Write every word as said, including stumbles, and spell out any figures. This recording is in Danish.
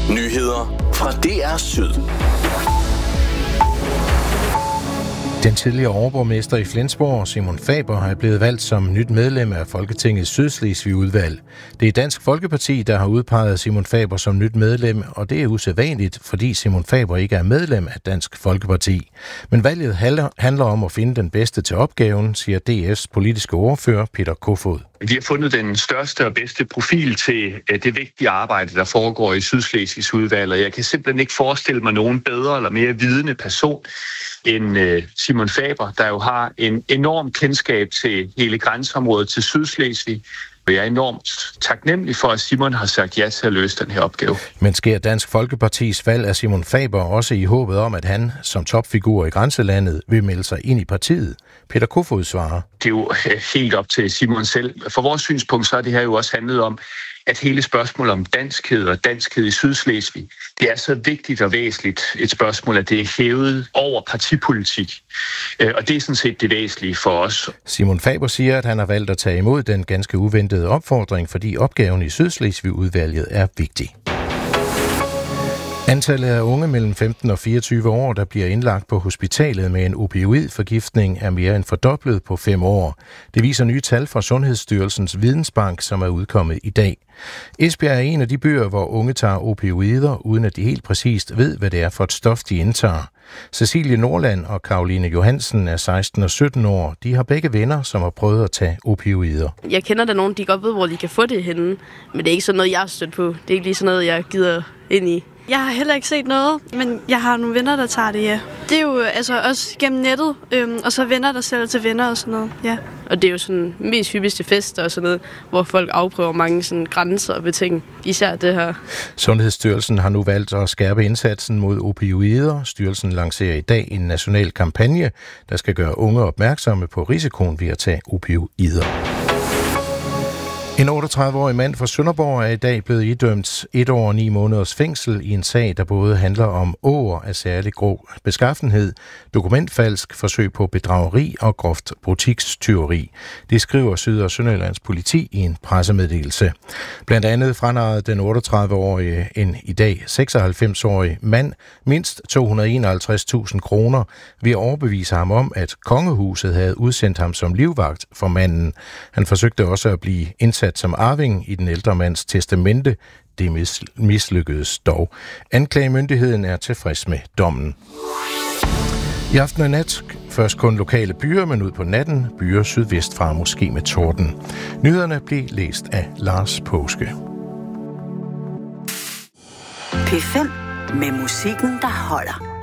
Nyheder fra D R Syd. Den tidligere overborgmester i Flensborg, Simon Faber, er blevet valgt som nyt medlem af Folketingets Sydslesvig-udvalg. Det er Dansk Folkeparti, der har udpeget Simon Faber som nyt medlem, og det er usædvanligt, fordi Simon Faber ikke er medlem af Dansk Folkeparti. Men valget handler om at finde den bedste til opgaven, siger D F's politiske ordfører Peter Kofod. Vi har fundet den største og bedste profil til det vigtige arbejde, der foregår i Sydslesvigs udvalg, og jeg kan simpelthen ikke forestille mig nogen bedre eller mere vidende person end Simon Faber, der jo har en enorm kendskab til hele grænseområdet til Sydslesvig. Jeg er enormt taknemmelig for, at Simon har sagt ja til at løse den her opgave. Men sker Dansk Folkepartis valg af Simon Faber også i håbet om, at han som topfigur i grænselandet vil melde sig ind i partiet? Peter Kofod svarer. Det er jo helt op til Simon selv. For vores synspunkt så er det her jo også handlet om, at hele spørgsmålet om danskhed og danskhed i Sydslesvig, det er så vigtigt og væsentligt et spørgsmål, at det er hævet over partipolitik. Og det er sådan set det væsentlige for os. Simon Faber siger, at han har valgt at tage imod den ganske uventede opfordring, fordi opgaven i Sydslesvig-udvalget er vigtig. Antallet af unge mellem femten og fireogtyve år, der bliver indlagt på hospitalet med en opioidforgiftning, er mere end fordoblet på fem år. Det viser nye tal fra Sundhedsstyrelsens Vidensbank, som er udkommet i dag. Esbjerg er en af de byer, hvor unge tager opioider, uden at de helt præcist ved, hvad det er for et stof, de indtager. Cecilie Nordland og Karoline Johansen er seksten og sytten år. De har begge venner, som har prøvet at tage opioider. Jeg kender der nogen, de godt ved, hvor de kan få det henne, men det er ikke sådan noget, jeg har stødt på. Det er ikke lige sådan noget, jeg gider ind i. Jeg har heller ikke set noget, men jeg har nogle venner, der tager det, ja. Det er jo altså også gennem nettet, øhm, og så venner, der sælger til venner og sådan noget, ja. Og det er jo sådan mest hyppigste fester og sådan noget, hvor folk afprøver mange sådan grænser ved ting, især det her. Sundhedsstyrelsen har nu valgt at skærpe indsatsen mod opioider. Styrelsen lancerer i dag en national kampagne, der skal gøre unge opmærksomme på risikoen ved at tage opioider. En otteogtredive-årig mand fra Sønderborg er i dag blevet idømt et år og ni måneders fængsel i en sag, der både handler om åger af særlig grov beskaffenhed, dokumentfalsk, forsøg på bedrageri og groft butikstyveri. Det skriver Syd- og Sønderjyllands politi i en pressemeddelelse. Blandt andet franarrede den otteogtredive-årige en i dag seksoghalvfems-årig mand mindst to hundrede og enoghalvtreds tusind kroner ved at overbevise ham om, at kongehuset havde udsendt ham som livvagt for manden. Han forsøgte også at blive indsat som arving i den ældre mands testamente. Det mislykkedes dog. Anklagemyndigheden er tilfreds med dommen. I aften og nat først kun lokale byer, men ud på natten byer sydvest fra måske med torden. Nyhederne blev læst af Lars Påske. P fem med musikken, der holder.